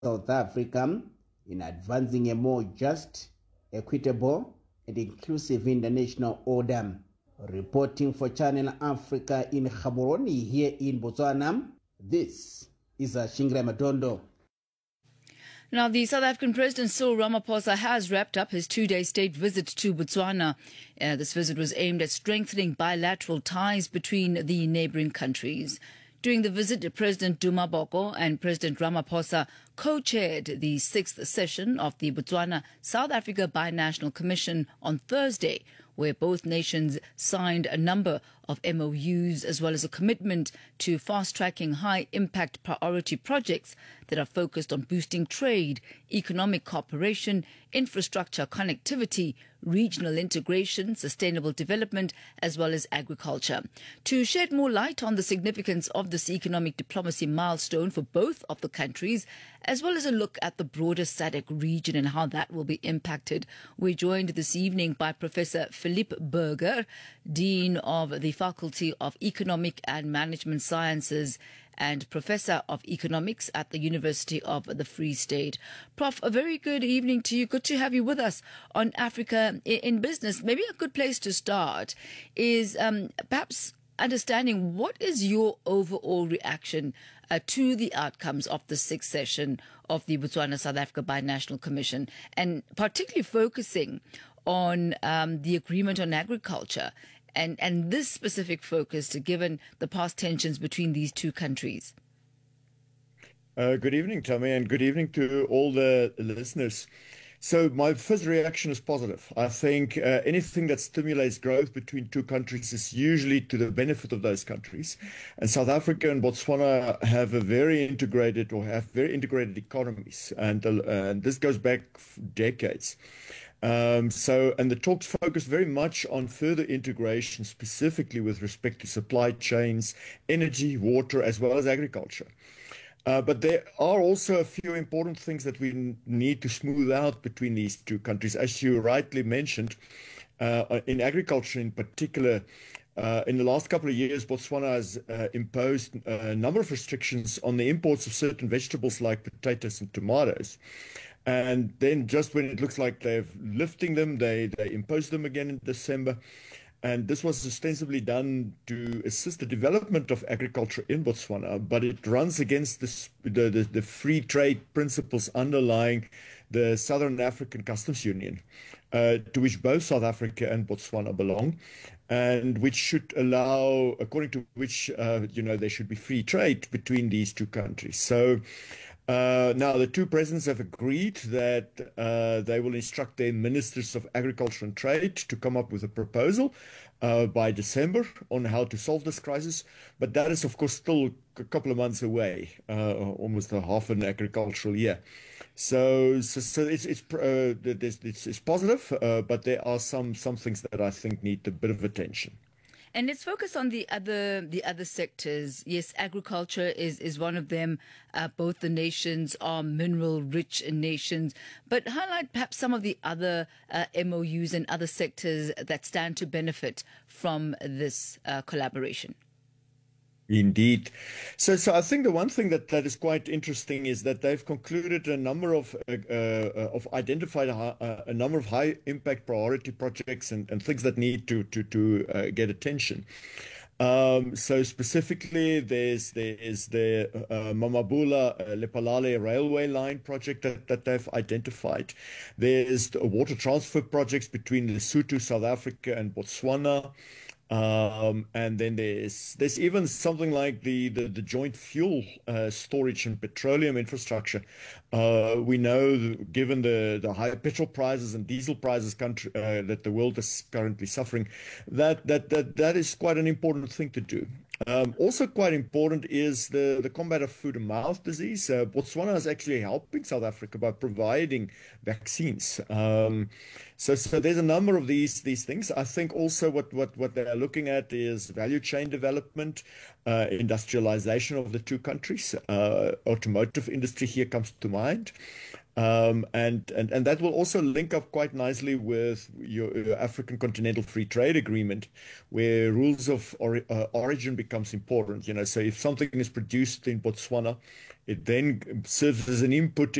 South Africa in advancing a more just, equitable, and inclusive international order. Reporting for Channel Africa in Gaborone here in Botswana, this is Shingre Matondo. Now, the South African President Cyril Ramaphosa has wrapped up his two-day state visit to Botswana. This visit was aimed at strengthening bilateral ties between the neighbouring countries. During the visit, President Duma Boko and President Ramaphosa co-chaired the sixth session of the Botswana-South Africa Binational Commission on Thursday, where both nations signed a number of MOUs as well as a commitment to fast-tracking high-impact priority projects that are focused on boosting trade, economic cooperation, infrastructure connectivity, regional integration, sustainable development, as well as agriculture. To shed more light on the significance of this economic diplomacy milestone for both of the countries, as well as a look at the broader SADC region and how that will be impacted, we're joined this evening by Professor Philippe Burger, Dean of the Faculty of Economic and Management Sciences and Professor of Economics at the University of the Free State. Prof, a very good evening to you. Good to have you with us on Africa in Business. Maybe a good place to start is perhaps understanding what is your overall reaction to the outcomes of the sixth session of the Botswana-South Africa Binational Commission, and particularly focusing on the agreement on agriculture and this specific focus, given the past tensions between these two countries. Good evening, Tommy, and good evening to all the listeners. So my first reaction is positive. I think anything that stimulates growth between two countries is usually to the benefit of those countries. And South Africa and Botswana have very integrated economies. And this goes back decades. And the talks focus very much on further integration, specifically with respect to supply chains, energy, water, as well as agriculture. But there are also a few important things that we need to smooth out between these two countries. As you rightly mentioned, in agriculture in particular, in the last couple of years, Botswana has imposed a number of restrictions on the imports of certain vegetables like potatoes and tomatoes. And then just when it looks like they're lifting them, they impose them again in December. And this was ostensibly done to assist the development of agriculture in Botswana, but it runs against the free trade principles underlying the Southern African Customs Union, to which both South Africa and Botswana belong, and which should allow, according to which, there should be free trade between these two countries. So now the two presidents have agreed that they will instruct their ministers of agriculture and trade to come up with a proposal by December on how to solve this crisis. But that is, of course, still a couple of months away, almost a half an agricultural year. So it's positive, but there are some things that I think need a bit of attention. And let's focus on the other sectors. Yes, agriculture is one of them. Both the nations are mineral-rich nations. But highlight perhaps some of the other MOUs and other sectors that stand to benefit from this collaboration. Indeed. So I think the one thing that is quite interesting is that they've concluded a number of identified a number of high impact priority projects and things that need to get attention. So specifically, there's the Mamabula Lephalale railway line project that they've identified. There's the water transfer projects between Lesotho, South Africa, and Botswana. And then there's even something like the joint fuel storage and petroleum infrastructure. We know, given the high petrol prices and diesel prices that the world is currently suffering, that is quite an important thing to do. Also quite important is the combat of foot and mouth disease. Botswana is actually helping South Africa by providing vaccines. So there's a number of these things. I think also what they're looking at is value chain development. industrialization of the two countries. Automotive industry here comes to mind. And that will also link up quite nicely with your African Continental Free Trade Agreement, where rules of origin becomes important. So if something is produced in Botswana, it then serves as an input